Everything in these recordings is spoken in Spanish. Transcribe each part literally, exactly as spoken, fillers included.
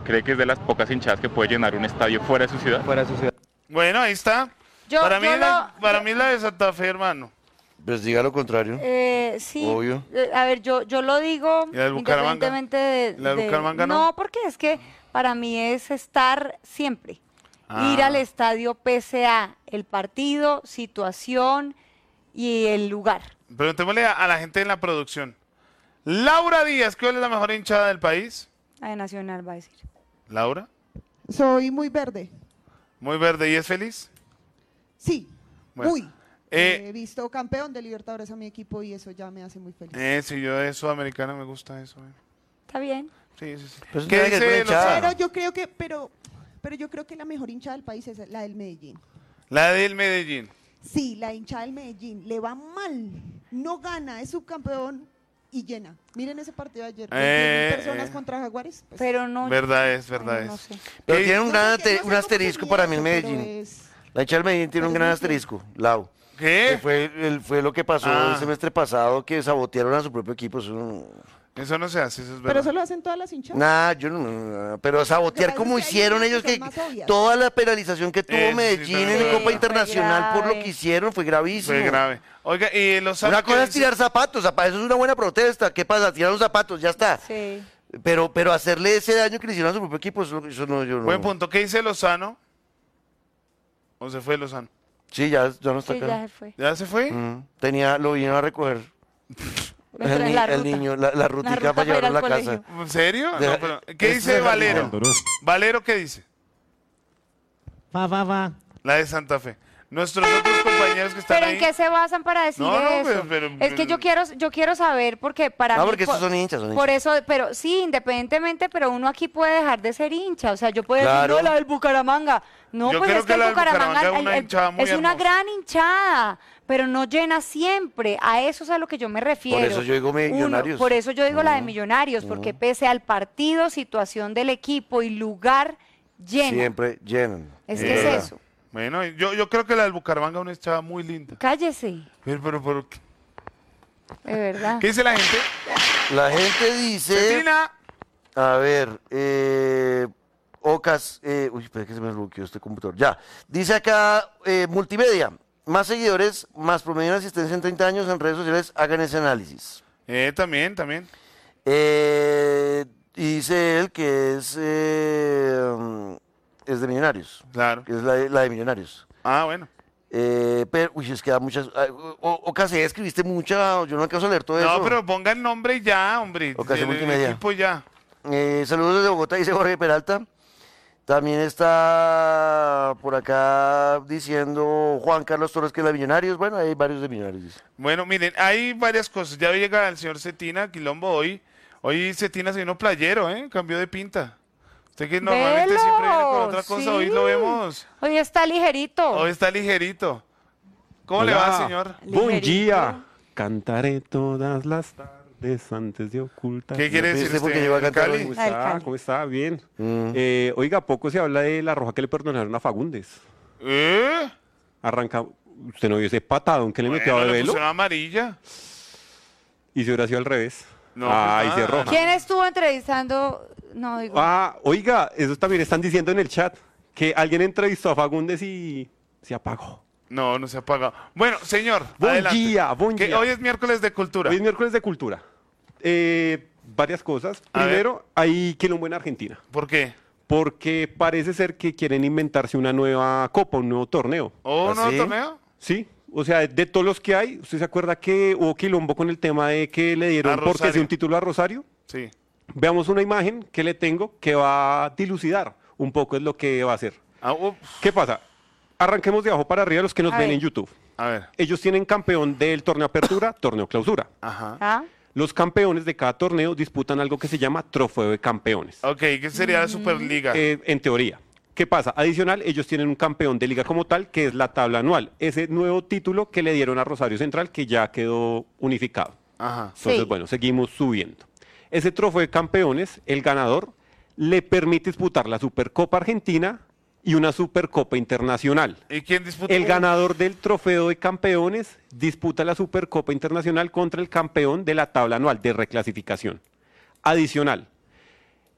¿Cree que es de las pocas hinchadas que puede llenar un estadio fuera de su ciudad? Fuera de su ciudad. Bueno, ahí está. Yo, para mí, yo la, lo, para yo, mí la de Santa Fe, hermano. Pues diga lo contrario. Eh, sí, Obvio. eh, a ver, yo, yo lo digo ¿Y la del Bucaramanga? independientemente de, ¿La del de- Bucaramanga no? no, porque es que para mí es estar siempre, Ah. ir al estadio pese a el partido, situación y el lugar. Preguntémosle a, a la gente en la producción. Laura Díaz, ¿cuál es la mejor hinchada del país? La de Nacional va a decir. Laura, Soy muy verde. muy verde y es feliz. Sí, Bueno, muy. eh, He visto campeón de Libertadores a mi equipo y eso ya me hace muy feliz. Eh, si yo de sudamericana me gusta eso. eh. Está bien. Sí, sí, sí. Pues ¿Qué tiene que ver con dice hinchada. Lozano? Pero yo creo que, pero, pero yo creo que la mejor hinchada del país es la del Medellín. La del Medellín. Sí, la hinchada del Medellín le va mal, no gana, es subcampeón y llena. Miren ese partido de ayer, Eh, veinte mil personas eh. contra Jaguares. pues, Pero no. Verdad es, verdad Ay, no es. sé. Pero ¿Qué tiene un no gran sé qué- ate- no sé un cómo asterisco se para mí mide el eso, pero Medellín. es- La hinchada del Medellín tiene un pero gran es muy asterisco, Lau. ¿Qué? Que fue, el- fue lo que pasó Ah. el semestre pasado, que sabotearon a su propio equipo. Eso, Eso no se hace, eso es Pero verdad. eso lo hacen todas las hinchadas. nah, yo no, no, no, pero sabotear Lo que pasa como es que hay hicieron unas ellos, que que son más obvias. toda la penalización que tuvo Eso sí Medellín también en es la verdad. Copa Sí, Internacional por lo grave. que hicieron fue gravísimo. Fue grave. Oiga, y los Una cosa es tirar zapatos, zapa- eso es una buena protesta. ¿Qué pasa? Tirar los zapatos, ya está. Sí. Pero, pero hacerle ese daño que le hicieron a su propio equipo, eso, eso no, yo no. Buen punto. ¿Qué dice Lozano? ¿O se fue Lozano? Sí, ya, ya no está Sí, acá. ya se fue. ¿Ya se fue? Mm, tenía, lo vino a recoger. Me El, trae ni- la el ruta. niño, la, la rutica ruta para para ir llevarlo a la al casa. colegio. ¿En serio? Deja- No, pero, ¿qué ese dice es el Valero? jardinero. Valero, ¿qué dice? Va, va, va. La de Santa Fe. Nuestros otros compañeros que están Pero ahí. ¿en qué se basan para decir No, no, eso? pero- pero- es que yo pero- quiero, yo quiero saber porque para No, mí porque por, estos son hinchas, son por hinchas. eso, pero sí, independientemente, pero uno aquí puede dejar de ser hincha, o sea, yo puedo Claro. decir no, la del Bucaramanga, no, Yo pues creo es que que la el del Bucaramanga Bucaramanga es el- una el- hinchada muy es una hermosa. gran hinchada, pero no llena siempre, a eso es a lo que yo me refiero. eso yo digo Uno- Millonarios. por eso yo digo la de Mm. Millonarios, porque pese al partido, situación del equipo y lugar llena. Siempre llenan. Es Sí, que es verdad. eso. Bueno, yo, yo creo que la del Bucaramanga es una hinchada muy linda. Cállese, Pero, pero, pero, de verdad. ¿qué dice la gente? La gente dice. Cetina. A ver, eh, Ocas, eh, uy, espera que se me bloqueó este computador. Ya, dice acá, eh, multimedia, más seguidores, más promedio de asistencia en treinta años en redes sociales, hagan ese análisis. Eh, también, también. Eh, y dice él que es, eh, es de Millonarios, Claro. que es la de, la de Millonarios. Ah, bueno. Eh, pero, uy, es que da muchas, ah, o- Ocas, ¿eh, escribiste mucha, yo no alcanzo a leer todo eso. No, pero ponga el nombre y ya, hombre. Ocasión El- el multimedia. equipo ya. Eh, saludos desde Bogotá, dice Jorge Peralta. También está por acá diciendo Juan Carlos Torres que es la de Millonarios. Bueno, hay varios de Millonarios. Dice. Bueno, miren, hay varias cosas. Ya llega el señor Cetina, Quilombo, hoy. Hoy Cetina se vino playero, ¿eh? Cambió de pinta. Usted que normalmente Velo, siempre viene con otra cosa, hoy sí. lo vemos. Hoy está ligerito. Hoy está ligerito. ¿Cómo le va, señor? Buen Ligerito. día. Cantaré todas las tardes antes de ocultar. ¿Qué quiere decir Dice porque usted? llegó a ¿En cantar Cali? hoy. ¿Cómo Ah, el está? Cali. ¿Cómo está? Bien. Mm. Eh, oiga, poco se habla de la roja que le perdonaron a Fagundes. ¿Eh? Arranca. ¿Usted no vio ese patadón que le metió a Bueno, le Bebelo? pusieron amarilla. Y si hubiera sido al revés. No, ah, pues y se nada. roja. ¿Quién estuvo entrevistando? No, digo. Ah, oiga, eso también están diciendo en el chat. Que alguien entrevistó a Fagundes y se apagó. No, no se ha apagado. Bueno, señor, Buen adelante. día, buen Que día. hoy es miércoles de cultura. Hoy es miércoles de cultura. Eh, varias cosas. A ver. Primero, hay quilombo en Argentina. ¿Por qué? Porque parece ser que quieren inventarse una nueva copa, un nuevo torneo. ¿Oh, ¿Ah, no sí? torneo? Sí, o sea, de todos los que hay, ¿usted se acuerda que hubo quilombo con el tema de que le dieron A porque Rosario. sí un título a Rosario? Sí. Veamos una imagen que le tengo que va a dilucidar un poco es lo que va a hacer. Ah, ups. ¿Qué pasa? Arranquemos de abajo para arriba los que nos A ven ver. en YouTube. A ver. Ellos tienen campeón del torneo apertura, torneo clausura. Ajá. ¿Ah? Los campeones de cada torneo disputan algo que se llama trofeo de campeones. Ok, ¿qué sería la Superliga? Eh, en teoría. ¿Qué pasa? Adicional, ellos tienen un campeón de liga como tal, que es la tabla anual. Ese nuevo título que le dieron a Rosario Central, que ya quedó unificado. Ajá. Entonces, Sí. bueno, seguimos subiendo. Ese trofeo de campeones, el ganador, le permite disputar la Supercopa Argentina y una Supercopa Internacional. ¿Y quién disputa? El ganador del trofeo de campeones disputa la Supercopa Internacional contra el campeón de la tabla anual de reclasificación. Adicional,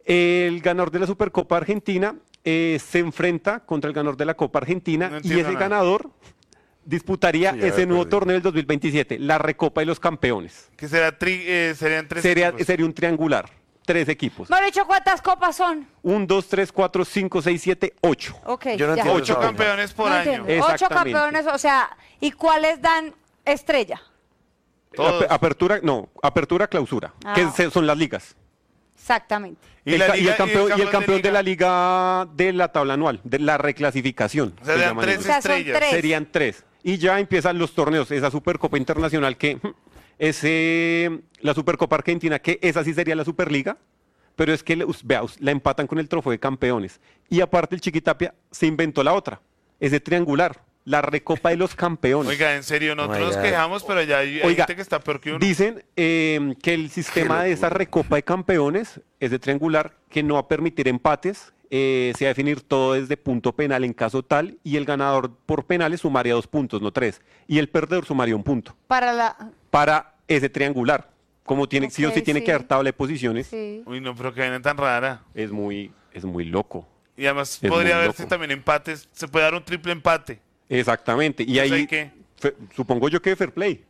El ganador de la Supercopa Argentina eh, se enfrenta contra el ganador de la Copa Argentina No y entiendo ese nada. ganador disputaría Sí, ya ese me nuevo perdí. torneo del dos mil veintisiete, la Recopa de los Campeones. Que será tri- eh, serían tres Sería, equipos. sería un triangular, tres equipos. Me han dicho cuántas copas son. Un, dos, tres, cuatro, cinco, seis, siete, ocho. Ok, Yo no ya. entiendo Ocho esa vaina. campeones por No año. entiendo. Ocho Exactamente. campeones, o sea, ¿y cuáles dan estrella? Todos. Ape- Apertura, no, apertura, clausura, Ah. que se- son las ligas. Exactamente. Y el, la ca- y liga- el campeón, y el de campeón de, liga. la liga de la tabla anual, de la reclasificación. O sea, se dan llaman tres ellos. O sea, son estrellas. tres. Serían tres. Y ya empiezan los torneos, esa Supercopa Internacional que hm, es eh, la Supercopa Argentina, que esa sí sería la Superliga, pero es que, le- us- vea, us- la empatan con el trofeo de campeones. Y aparte el Chiquitapia se inventó la otra, ese triangular, la Recopa de los Campeones. Oiga, en serio, nosotros Oh my nos God. quejamos, pero ya hay, hay Oiga, gente que está peor que uno. Dicen eh, que el sistema de esa Recopa de Campeones, ese triangular, que no va a permitir empates, eh, se va a definir todo desde punto penal en caso tal, y el ganador por penales sumaría dos puntos, no tres, y el perdedor sumaría un punto Para la... para ese triangular. Como tiene, sí o sí Ok, tiene sí. que dar tabla de posiciones, Sí. Uy, no, pero que viene tan rara. es muy, es muy loco. Y además Es podría muy haberse loco. también empates. Se puede dar un triple empate. Exactamente. Y Entonces, ahí, ¿hay qué? fe- supongo yo que fair play.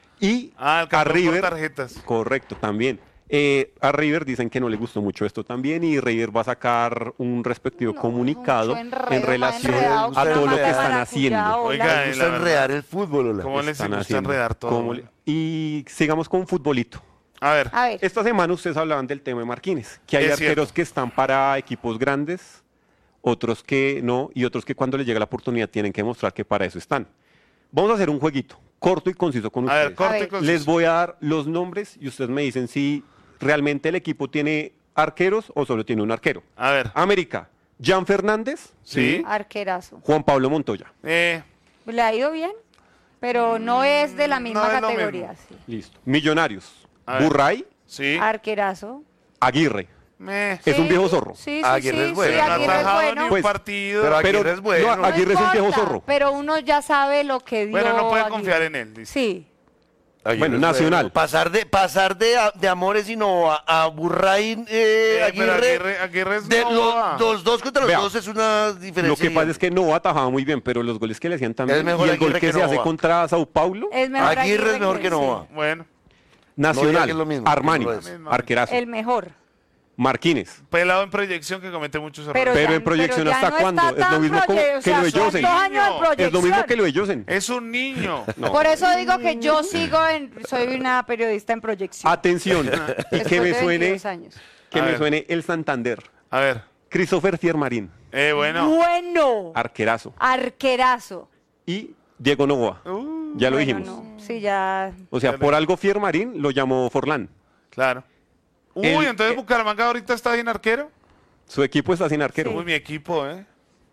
Y Ah, el a campeón por River, tarjetas. correcto, también. Eh, a River dicen que no le gustó mucho esto también y River va a sacar un respectivo No, comunicado mucho enredo, en más relación enredado que a todo una lo que mata están maracuyá, haciendo. hola. Oiga, Me eh, gusta la enredar verdad. el fútbol, hola. ¿Cómo les Están gusta haciendo. enredar todo? ¿Cómo le- Y sigamos con futbolito. A ver, A ver, Esta semana ustedes hablaban del tema de Marquines, que hay Es arqueros cierto. que están para equipos grandes, otros que no, y otros que cuando les llega la oportunidad tienen que mostrar que para eso están. Vamos a hacer un jueguito, corto y conciso con a ver, ustedes. corte ver. y conciso. Les voy a dar los nombres y ustedes me dicen si realmente el equipo tiene arqueros o solo tiene un arquero. A ver, América, Jan Fernández, sí. arquerazo. Juan Pablo Montoya. Eh, Le ha ido bien, pero no es de la misma no es lo categoría. mismo. Sí. Listo. Millonarios, A ver. Burray, sí. Arquerazo. Aguirre. Meh. Es un Sí, viejo zorro. Sí, sí, Aguirre sí, es bueno. sí, Pero no ha Aguirre es atajado bueno. ni un Pues, partido. pero Pero, Aguirre es bueno. no, Aguirre es un viejo importa, zorro. Pero uno ya sabe lo que dio. bueno, no puede Aguirre. confiar en él. dice. Sí. Aguirre Bueno, es Nacional. Pasar de, pasar de, a- de Amores y no a, a Burray, eh, Eh, pero Aguirre. Aguirre, Aguirre es de no lo- va. los dos contra los Vea, dos es una diferencia. Lo que pasa es que no atajaba muy bien, pero los goles que le hacían también. Es mejor y el gol Aguirre que, que se hace Novoa. contra Sao Paulo, Es mejor Aguirre es mejor que sí. Novoa. Bueno, No diga Nacional, que es lo mismo, Armani, que no es. arquerazo, El mejor. Marquines. pelado en proyección que comete muchos errores. Pero, Pero ya- en proyección, ya ¿hasta no cuándo? está Es lo tan mismo como proye- o que lo de sea, son Josen. dos años de Es proyección. Es lo mismo que lo de Josen. Es un niño. No. Por eso digo que yo sigo en, soy una periodista en proyección. Atención, y Después que me de suene, veintidós años. que A me ver. suene el Santander. A ver. Christopher Fiermarín, Eh, bueno. Bueno. arquerazo. Arquerazo. Y Diego Novoa, Uh, ya lo Bueno, dijimos. no. Sí, ya. O sea, Ya por le- algo Fiermarín lo llamó Forlán. claro. Uy, El- entonces Bucaramanga ahorita está bien arquero. Su equipo está sin arquero. Uy, mi equipo, ¿eh?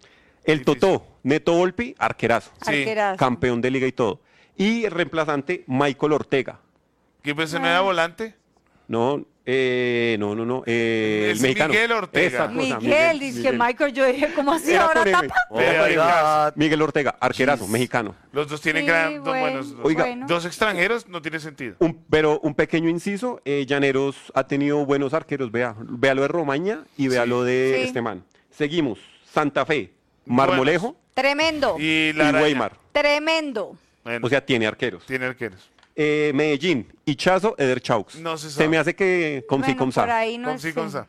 El difícil. Totó, Neto Volpi, arquerazo. Sí. Arquerazo. Campeón de liga y todo. Y el reemplazante, Michael Ortega. ¿Qué pensé no era volante? No, eh, no, no, no. eh, Es el mexicano. Miguel Ortega. Esa cosa, Miguel, dice que Miguel. Michael, yo dije, ¿cómo así Era ahora con M. tapa? Oh Pero my ahí God. Miguel Ortega, arquerazo, mexicano. Los dos tienen Sí, gran, dos bueno, buenos. dos- Oiga, bueno. Dos extranjeros no tiene sentido. Un, pero un pequeño inciso, eh, Llaneros ha tenido buenos arqueros, vea, vea lo de Romaña y vea Sí. lo de Sí. este man. Seguimos, Santa Fe, Marmolejo Tremendo. Y y, la araña. Weimar. Tremendo. Bueno, O sea, tiene arqueros. tiene arqueros. Eh, Medellín, Ichazo, Eder Chaux. No se sabe. me hace que con sí, Bueno, con sa. por ahí no Con es- sí, con sa.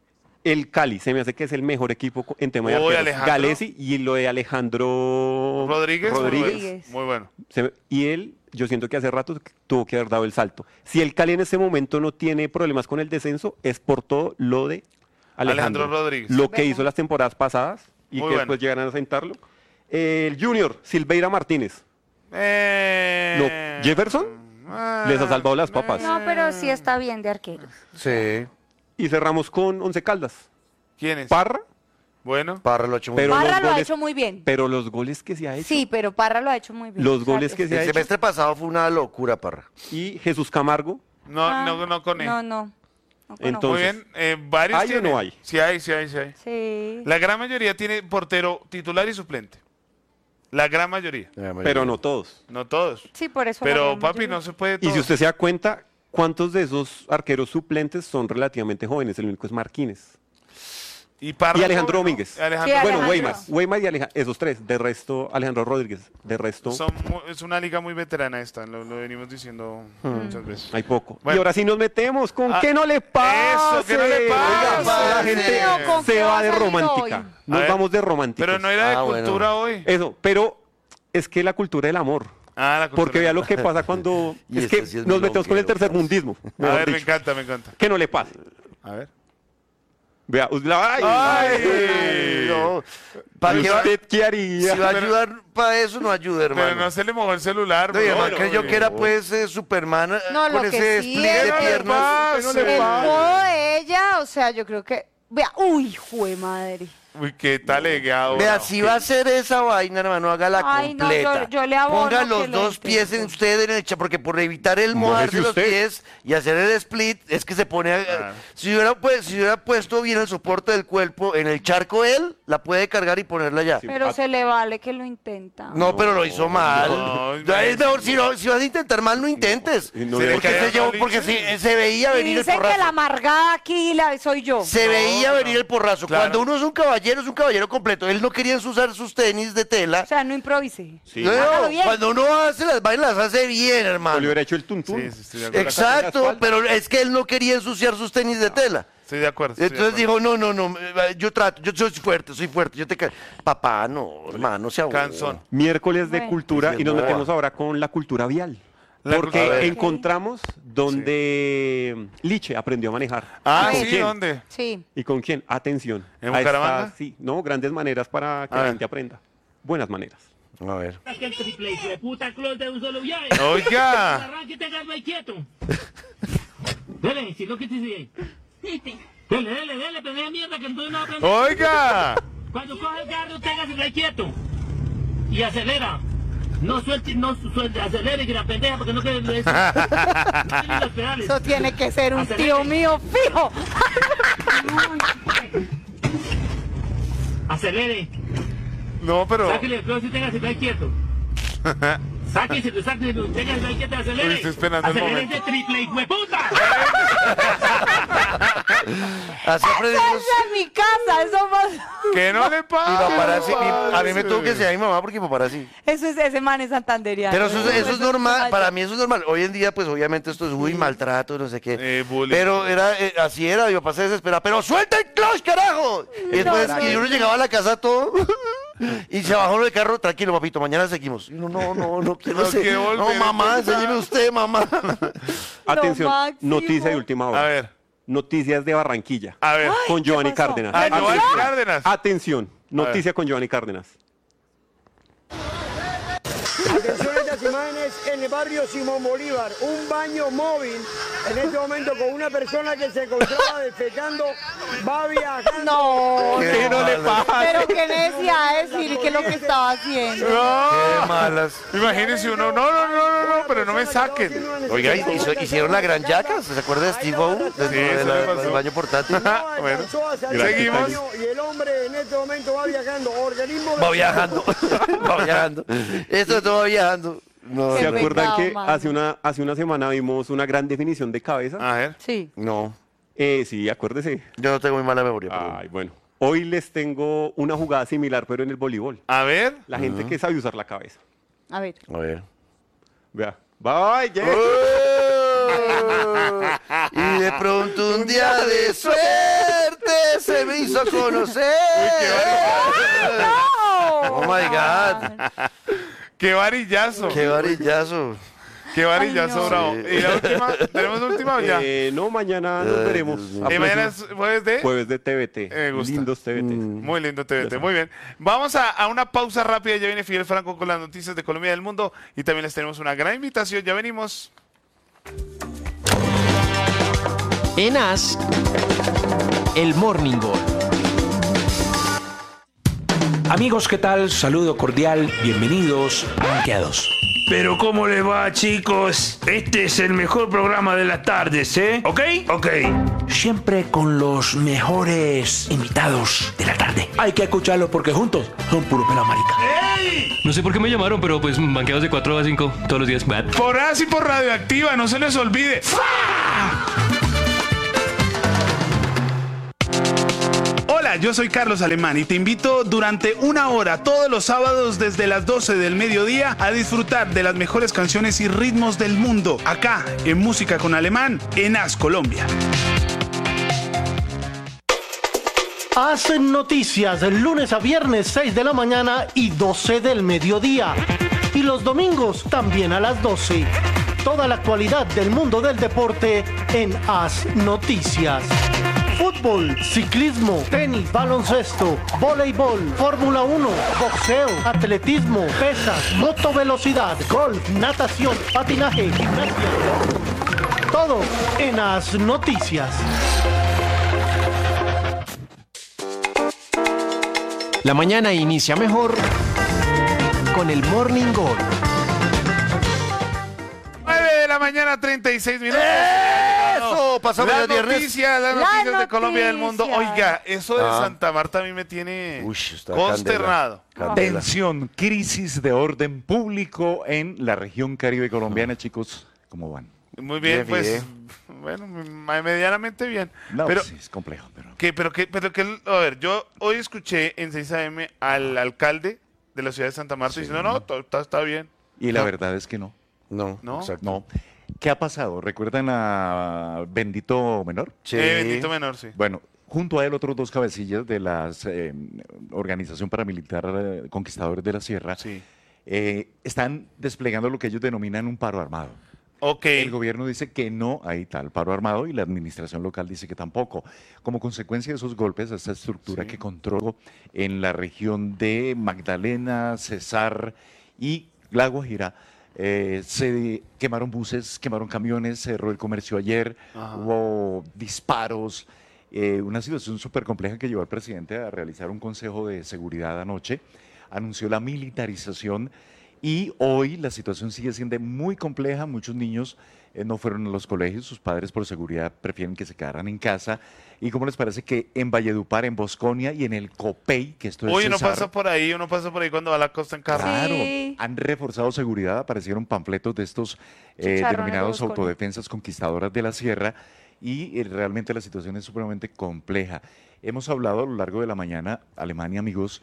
El Cali, se me hace que es el mejor equipo co- en tema de Uy, arqueros. Alejandro. Galesi y lo de Alejandro Rodríguez. Rodríguez. Rodríguez. Muy bueno. Se me- y él, yo siento que hace rato tuvo que haber dado el salto. Si el Cali en ese momento no tiene problemas con el descenso, es por todo lo de Alejandro, Alejandro Rodríguez. Lo que Bueno. hizo las temporadas pasadas y Muy que bueno. después llegaran a sentarlo. El Junior, Silveira Martínez. Eh... No, Jefferson Ah, les ha salvado las papas. No, pero sí está bien de arqueros. Sí. Y cerramos con Once Caldas. ¿Quién es? Parra, Bueno. Parra lo ha hecho muy Pero bien. Parra los lo ha goles- hecho muy bien. pero los goles que se ha hecho. Sí, pero Parra lo ha hecho muy bien. Los O sea, goles que se ha El hecho. semestre pasado fue una locura, Parra. Y Jesús Camargo. No, Ah, no, no con él. No, no. no conozco. Entonces, Muy bien. Eh, varios ¿hay o tienen. no hay? Sí hay, sí hay, sí hay. Sí. La gran mayoría tiene portero titular y suplente. La gran mayoría. Pero no todos. No todos. Sí, por eso. la Pero gran papi, mayoría. no se puede Y todo. si usted se da cuenta, ¿cuántos de esos arqueros suplentes son relativamente jóvenes? El único es Marquínez. Y, Parra, Y Alejandro ¿no? Domínguez. Alejandro. Sí, Bueno, Alejandro. Weimar. Weimar y Alejandro, esos tres. De resto, Alejandro Rodríguez. De resto, Son mu- es una liga muy veterana esta, lo, lo venimos diciendo muchas veces. hay poco. Bueno. Y ahora sí nos metemos. ¿Con Ah, qué no le pasa? eso, ¿qué no le pase? La gente Mío, ¿con se qué va va a de salir romántica. hoy? Nos A ver. vamos de románticos. Pero no era de Ah, bueno. cultura hoy. Eso, pero es que la cultura del amor. Ah, la cultura. Porque vea lo que pasa cuando... Y es este que sí es nos mi metemos con el longuero, tercer parce. mundismo. A mejor ver, me dicho. encanta, me encanta. Que no le pase. A ver. Vea, us- la- ay, ¡Ay! No, ¿para ¿y qué va? usted qué haría? Si va a Pero- ayudar para eso, no ayuda, hermano. Pero no se le mojó el celular. No, y bro. además no, creyó no, que era no. pues eh, Superman eh, No, con lo ese que sí split es de que- piernas. ¿Qué no El le pasa? modo de ella, o sea, yo creo que... Vea, uy, jue madre. Uy, qué tal legado. Vea, si va a hacer esa vaina, hermano, hágala Ay, no, completa. yo- yo le abono Ponga que los lo dos pies en intento. usted en el cha- porque por evitar el Mójese mojarse los usted. pies y hacer el split, es que se pone a- Claro. si hubiera pues, si hubiera puesto bien el soporte del cuerpo en el charco él, la puede cargar y ponerla allá. Pero se le vale que lo intenta. No, pero lo hizo mal. no, Ya es mejor, si, no- si vas a intentar mal, no intentes. Y no Se le porque cae se, mal llevó- dicho. porque se, se veía Y venir el dicen que la porrazo. amargada aquí la, soy yo. Se veía venir el porrazo. Claro. Cuando uno es un caballero, es un caballero completo. Él no quería usar sus tenis de tela. O sea, no improvise. Sí. No, Hágalo bien. cuando uno hace las vainas, las hace bien, O le hermano. hubiera hecho el tuntún. Sí, sí, estoy de acuerdo. Exacto, pero es que él no quería ensuciar sus tenis de tela. Estoy de acuerdo. estoy de Entonces acuerdo. dijo, no, no, no, eh, yo trato, yo soy fuerte, soy fuerte, yo te ca-". Papá, no, hermano, se aburre. Cansón. Miércoles de Bueno. cultura y nos Diciendo, metemos ahora con la cultura vial. La Porque cultura vial. encontramos donde Liche aprendió a manejar. Ah, ¿Y con sí, quién? ¿dónde? Sí. ¿Y con quién? Atención. ¿En a Bucaramanga? estas, sí, no, grandes maneras para que A la ver. gente aprenda. Buenas maneras. A ver. aquel triple hijo de puta clon de un solo viaje. Oiga. Arranque y tengas ahí quieto. Dele, si no que te sigue. Dele, dele, dele, pendeja mierda que entonces no aprende. Oiga. Cuando coge el carro, téngase ahí quieto. Y acelera. No suelte, no suelte, acelere que la pendeja porque no quede no tiene los pedales. Eso tiene que ser un Acelere. tío mío fijo. Acelere. No, pero. Sáquele el clon y téngase ahí quieto. Sáquese, sáquese, téngase ahí quieto, acelere. Uy, estoy esperando el Acelere momento. ese triple hijo de puta. Así aprendimos. Esa es mi casa, eso pasa. ¿Qué no le Mi pasa? paparazzi, mi- a mí me tuvo que enseñar mi mamá porque mi paparazzi. Eso es ese man es santanderiano. Pero eso, es- eso es Eso normal, vaya. para mí eso es normal. Hoy en día, pues obviamente esto es uy, maltrato, no sé qué. Eh, bullying. Pero era eh, así era, mi papá se desesperaba. ¡Pero suelta el clutch, carajo! Y después, No, no, y uno no. llegaba a la casa todo y se bajó del carro, tranquilo, papito, mañana seguimos. Y uno, no, no, no quiero No, seguir. que No, volver, mamá, papá. enséñeme usted, mamá. Atención, máximo. noticia de última hora. A ver, Noticias de Barranquilla. a ver. con ¿qué Giovanni pasó? Cárdenas. Ah, Atención. Giovanni Cárdenas. Atención, noticia con Giovanni Cárdenas. Atención a estas imágenes en el barrio Simón Bolívar, un baño móvil en este momento con una persona que se encontraba defecando, va viajando. No, ¿Qué no le pasa? pero qué necesidad de decir qué es lo que estaba haciendo. Qué malas. Imagínense uno. No, no, no, no, no, pero no me saquen. Oiga, hizo- hicieron la gran yaca, ¿se acuerda de Steve O? Dentro Sí, de eso la- me pasó. del baño portátil. Bueno, Alcanzó a salir gracias. del baño y el hombre en este momento va viajando. Organismo de- Va viajando, va viajando. Esto todo va viajando. No, ¿Se Qué acuerdan pecado, que mano. hace una, hace una semana vimos una gran definición de cabeza? A ver. Sí. no, Eh, sí, acuérdese. yo no tengo muy mala memoria. perdón. Ay, bueno. Hoy les tengo una jugada similar, pero en el voleibol. A ver. La gente que sabe usar la cabeza. A ver. A ver. Vea. Bye, yeah. ¡Oh! Y de pronto un día de suerte se me hizo conocer. Oh my God. ¡Qué varillazo! Qué varillazo. ¡Qué varillazo, Ay, no. bravo! Sí. ¿Y la última? ¿Tenemos última o ya? Eh, no, mañana nos Ay, veremos. Dios mío. A ¿Y mañana es próxima- jueves de? Jueves de T V T. Me gusta. Lindos T V T. Muy lindo T V T, muy bien. Vamos a, a una pausa rápida, ya viene Fidel Franco con las noticias de Colombia y del mundo y también les tenemos una gran invitación, ya venimos. En As, el Morning Gol. Amigos, ¿qué tal? Saludo cordial, bienvenidos a Banqueados. Pero ¿cómo le va, chicos? Este es el mejor programa de las tardes, ¿eh? ¿Ok? Ok. Siempre con los mejores invitados de la tarde. Hay que escucarlo porque juntos son puro pela marica. No sé por qué me llamaron, pero pues banqueados de cuatro a cinco todos los días. Bad. Por así por Radioactiva, no se les olvide. Hola, Hola, yo soy Carlos Alemán y te invito durante una hora todos los sábados desde las doce del mediodía a disfrutar de las mejores canciones y ritmos del mundo, acá en Música con Alemán, en As Colombia. Hacen noticias lunes a viernes seis de la mañana y doce del mediodía. Y los domingos también a las doce. Toda la actualidad del mundo del deporte en As Noticias. Fútbol, ciclismo, tenis, baloncesto, voleibol, Fórmula uno, boxeo, atletismo, pesas, motovelocidad, golf, natación, patinaje, gimnasia. Todo en As Noticias. La mañana inicia mejor con el Morning Gol. nueve de la mañana, treinta y seis minutos. ¡Eso! Pasamos las el viernes. noticias, las La noticias de Colombia y del mundo. noticia. Oiga, eso de Ah. Santa Marta a mí me tiene Uy, está consternado. candela, candela. Tensión, crisis de orden público en la región caribe colombiana, chicos. ¿Cómo van? Muy bien, Bien, pues, bien. bueno, m- medianamente bien. No, pero, sí, es complejo. Pero... que, pero, que, pero que, a ver, yo hoy escuché en seis A M al alcalde de la ciudad de Santa Marta Sí. diciendo, no, todo está, está bien. Y la No. verdad es que no. No, No. exacto. No. ¿Qué ha pasado? ¿Recuerdan a Bendito Menor? Sí. Eh, bendito menor, sí. Bueno, junto a él otros dos cabecillas de la eh, Organización Paramilitar eh, Conquistadores de la Sierra Sí. eh, están desplegando lo que ellos denominan un paro armado. Ok. El gobierno dice que no hay tal paro armado y la administración local dice que tampoco. Como consecuencia de esos golpes, esta estructura Sí. que controló en la región de Magdalena, Cesar y La Guajira, eh, se quemaron buses, quemaron camiones, se cerró el comercio ayer, Ajá. hubo disparos, eh, una situación súper compleja que llevó al presidente a realizar un consejo de seguridad anoche, anunció la militarización. Y hoy la situación sigue siendo muy compleja, muchos niños eh, no fueron a los colegios, sus padres por seguridad prefieren que se quedaran en casa. ¿Y cómo les parece que en Valledupar, en Bosconia y en el Copey, que esto es Uy, uno Cesar, pasa por ahí, uno pasa por ahí cuando va a la costa en carro. claro, Sí. han reforzado seguridad, aparecieron panfletos de estos eh, Chicharrones denominados de Bosconia. autodefensas conquistadoras de la sierra y eh, realmente la situación es supremamente compleja. Hemos hablado a lo largo de la mañana, Alemania, amigos,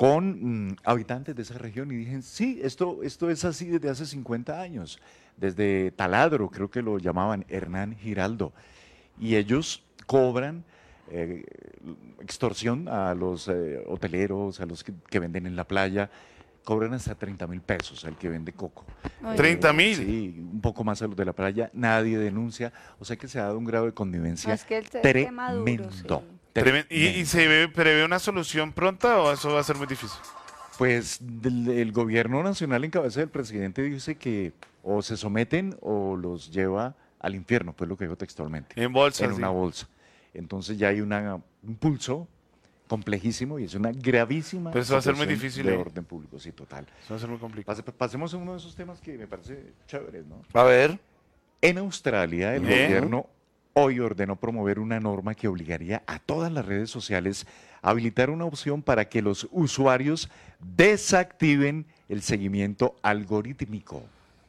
con mm, habitantes de esa región y dije, sí, esto, esto es así desde hace cincuenta años, desde Taladro, creo que lo llamaban Hernán Giraldo, y ellos cobran eh, extorsión a los eh, hoteleros, a los que, que venden en la playa, cobran hasta treinta mil pesos al que vende coco. Ay. ¿treinta mil? Sí, un poco más a los de la playa, nadie denuncia, o sea que se ha dado un grado de connivencia No, es que el te- tema duro, tremendo. sí. Tremen- ¿Y, y tremendo. se ve, prevé una solución pronta o eso va a ser muy difícil? Pues del- el gobierno nacional en cabeza del presidente dice que o se someten o los lleva al infierno, pues lo que dijo textualmente. En bolsa, En sí. una bolsa. Entonces ya hay una, un pulso complejísimo y es una gravísima Pero eso va a ser muy situación difícil, de ¿eh? orden público, sí, total. Eso va a ser muy complicado. Pase- pasemos a uno de esos temas que me parece chéveres, ¿no? A ver. En Australia, el ¿Eh? gobierno hoy ordenó promover una norma que obligaría a todas las redes sociales a habilitar una opción para que los usuarios desactiven el seguimiento algorítmico.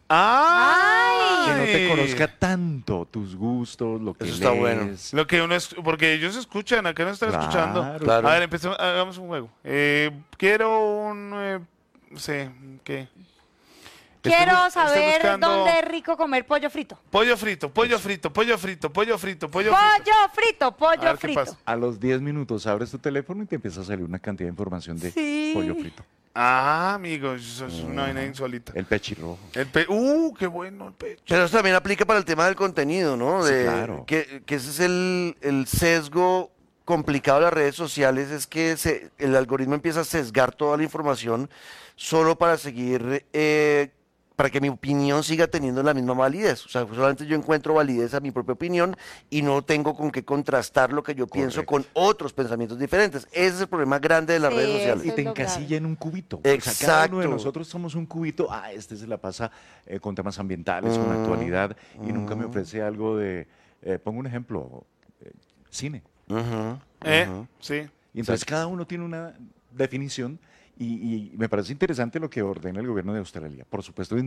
¡Ah! Que no te conozca tanto tus gustos, lo que Eso está lees. bueno. Lo que uno es, porque ellos escuchan, acá nos están Claro, escuchando. claro. A ver, empecemos, hagamos un juego. Eh, quiero un, eh, no sé, ¿qué? Estoy Quiero bu- estoy saber buscando dónde es rico comer pollo frito. Pollo frito, pollo frito, pollo frito, pollo frito, pollo frito. Pollo frito, A pollo ver, ¿qué frito. pasa? A los diez minutos abres tu teléfono y te empieza a salir una cantidad de información de Sí. pollo frito. Ah, amigos, eso es una vaina insólita. El pechirrojo. El pe uh, qué bueno el pecho. Pero eso también aplica para el tema del contenido, ¿no? Sí, De- claro. Que, que ese es el, el sesgo complicado de las redes sociales, es que se- el algoritmo empieza a sesgar toda la información solo para seguir, eh, para que mi opinión siga teniendo la misma validez. O sea, solamente yo encuentro validez a mi propia opinión y no tengo con qué contrastar lo que yo pienso con otros pensamientos diferentes. Ese es el problema grande de las Sí, redes sociales. Y te lo grave. encasilla en un cubito. O sea, cada uno de Exacto. nosotros somos un cubito. Ah, este se la pasa eh, con temas ambientales, con Mm, actualidad, y nunca me mm. ofrece algo de. eh, pongo un ejemplo: eh, cine. Ujú, ¿Eh? ujú. Sí. Y entonces cada uno tiene una definición, y, y me parece interesante lo que ordena el gobierno de Australia. Por supuesto,